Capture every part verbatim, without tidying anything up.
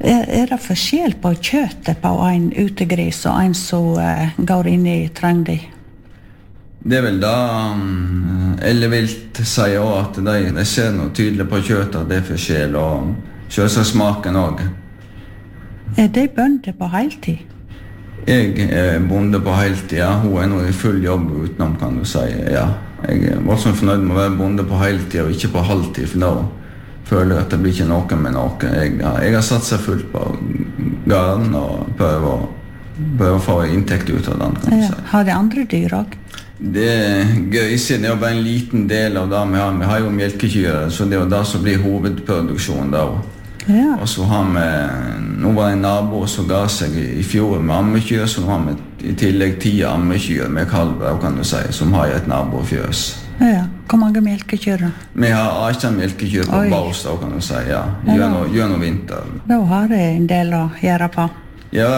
Er, er det forskjell på kjøttet på en utegris og en som uh, går inn i trøngde? Det er vel da um, ellevilt sier også at de, de ser noe tydelig på kjøttet at det er forskjell, og selvsagt smaken også. Er de bønder på heltid? Jeg er bonde på heltid, ja. Hun er nå i full jobb utenom, kan du si, ja. Jeg er voldsomt fornøyd med å være bonde på heltid og ikke på halvtid, for da føler jeg at det blir ikke noe med noe. Jeg, jeg har satt seg fullt på gården og prøver å, prøver å få inntekt ut av den, kan du ja. si. Har de andre dyr også? Det grisen er jo bare en liten del av det vi har. Vi har jo melkekyr, så det er jo det som blir hovedproduksjonen da. Ja. Og så har vi, nå var det en nabo som ga seg i, i fjor med ammekyr, så nå har vi i tillegg ti ammekyr med kalver, kan du si, som har et nabofjøs. Ja, hvor mange melkekyr da? Vi har ikke melkekyr på baus, da, kan du si, ja. Gjennom, gjennom vinter. Da har jeg en del å gjøre på. Ja.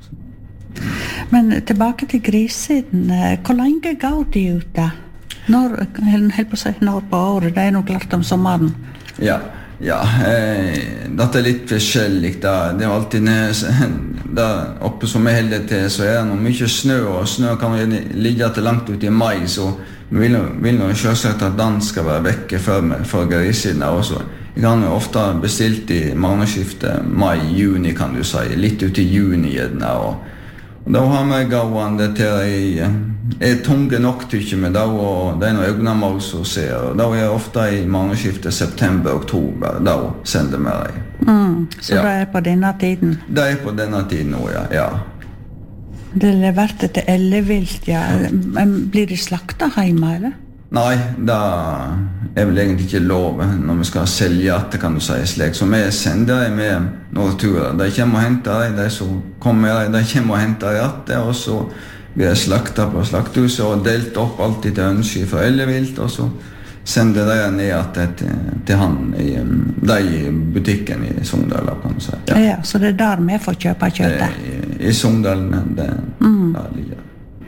Men tilbake til grissiden. Hvor lenge går de ute? Når, helt på å si, når på året? Det er nok klart om sommeren. Ja. Ja, eh, dette er litt forskjellig da. Det er alltid der oppe som er heldig til, så er det noe mye snø, og snø kan jo ligge til langt ut i mai, så vi vil, vil jo selvsagt at den skal være vekke før, før grissiden også. Jeg kan jo ofte bestilt i månedsskiftet mai-juni, kan du si, litt ut i juni gjerne, og, og da har vi gående til ei er tunge nok tykker med da, og det er noen øynemål som ser, og da er jeg ofte i månedsskiftet september-oktober, da sender vi deg. Mm, så ja. det er på denne tiden? Det er på denne tiden nå, ja. ja. Det er levert til ellevilt, ja. Blir de slaktet hjemme, eller? Nei, det er vel egentlig ikke lov når vi skal selge at det kan du si slik, så vi sender deg med noen turer. De kommer og henter deg, de som kommer, de kommer og henter deg at det, og så vi er slaktet på slakthuset og delt opp alltid til ønske for ellevilt, og så sender de ned til, til han i, de i butikken i Sogndal, kan du si. Ja. Ja, så det er der vi får kjøpe kjøttet? I, i Sogndal, det mm. der ligger.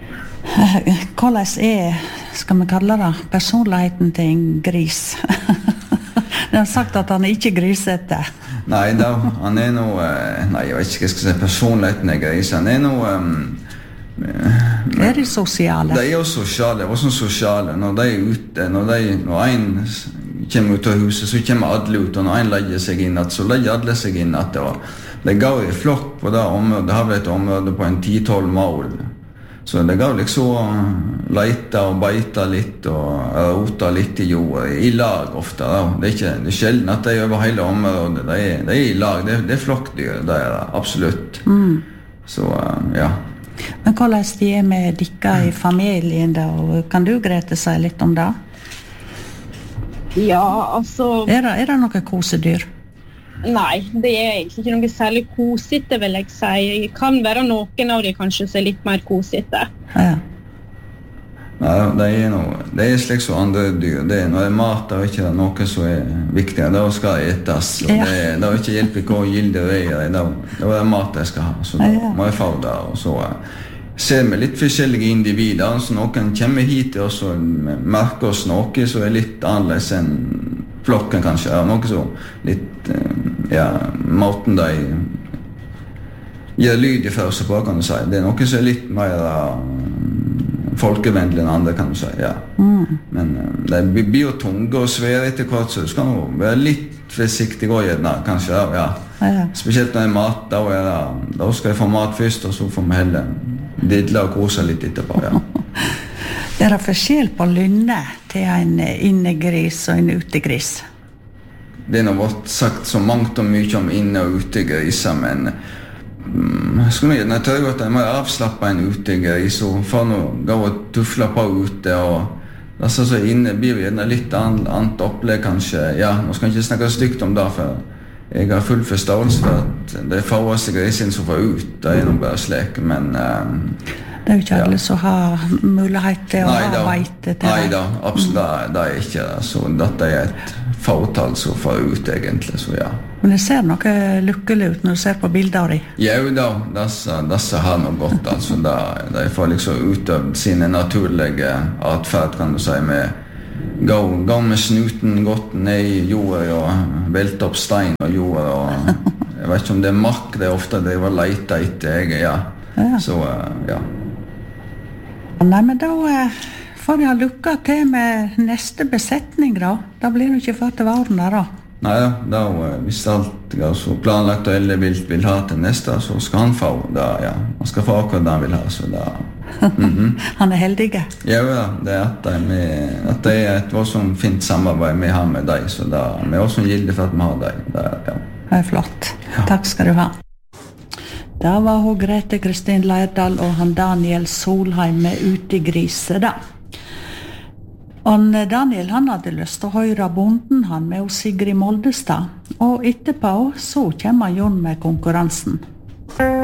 Hvordan er, skal vi kalle det, personligheten til en gris? De har sagt at han er ikke grisete. Nei, da, han er noe, nei, jeg vet ikke hva jeg skal si, personligheten er gris, han er noe... Um, Men, er de sosiale? De er jo sosiale, og sånn sosiale. Når de er ute, når, de, når en kommer ut av huset, så kommer alle ut, og når en legger seg inn, så legger alle seg inn. At det, var, det går i flokk på det området, det har vært et område på en ti tolv mål. Så det går liksom leite og beite litt, og rota litt i jorda, i lag ofte. Da. Det er ikke det er sjelden at de er over hele området, de er, de er i lag, det er, det er flokkdyr, det er det, absolutt. Mm. Så, ja. Men hvordan de er med dere i familien da, og kan du, Grete, si litt om det? Ja, altså... Er det, er det noen kosedyr? Nei, det er egentlig ikke noe særlig kosete, vil jeg si. Det kan være noen av de kanskje som er litt mer kosete. Ja. Nei, det er noe, det er slik som andre dyr. Det er, når det er mat, det er ikke noe som er viktig. Det skal etes. Ja. Det, det er ikke hjelp i hvor gilde det er. Det, det er mat jeg skal ha, så da ja. Må jeg få det. Og så ser vi litt forskjellige individer. Så noen kommer hit og så merker oss noe som er litt annerledes enn flokken kanskje. Noe så litt, ja, måten de gjør lyd i første på, kan du si. Det er noe som er litt mer folkevennlig enn andre, kan du si, ja. Mm. Men det blir jo tunge og svære etter hvert, så du skal jo være litt forsiktig og gjerne, kanskje, ja. Ja. Spesielt når det er mat, da, er det, da skal jeg få mat først, og så får vi heller didle og kose litt etterpå, ja. Er det forskjell på lynne til en innegris og en utegris? Det er nå vært sagt så mangt og mye om inne- og utegriser, men mm, skulle jeg tørre at jeg må avslappe en utegris og få noe gå og tufle på ute, og altså, så inne blir det litt annet opplegg kanskje. Ja, nå skal jeg ikke snakke stygt om det, for jeg har full forståelse for at det er færreste grisen som får ut, det er noe bare slik, men um, det er jo ikke alle ja. Som har mulighet til å nei, ha veite til nei, det. Nei da, absolutt, mm. det er ikke det. Så dette er et fåtall som får ut egentlig, så ja. Men det ser noe lykkelig ut når du ser på bilder i. Ja, da, disse, disse har noe godt, altså. Da, de får liksom utøvd sine naturlige atferd, kan du si, med gå, gå med snuten godt ned i jorda og velte opp stein og jorda og jeg vet ikke om det er makk, det er ofte det var leita etter, jeg, ja. Ja. Så, ja. Nei, men da eh, får jeg ha lukka til med neste besetning, da. Da blir det ikke før til våren der, da. Nei, ja, da, hvis alt er så planlagt og alle vilt vil ha til neste, så skal han få, da, ja. Han skal få akkurat det han vil ha, så da... Mm-hmm. Han er heldig. Ja, ja, det er at det er, med, at det er et sånn fint samarbeid vi har med deg, så da, vi er også gildig for at vi har deg. Det er, ja. Det er flott. Ja. Takk skal du ha. Da var hun Grete Kristin Leirdal og han Daniel Solheim med Ute i Grise, da. Og Daniel han hadde lyst til å høre bonden han med Sigrid Moldestad, og etterpå så kommer Jon med konkurransen.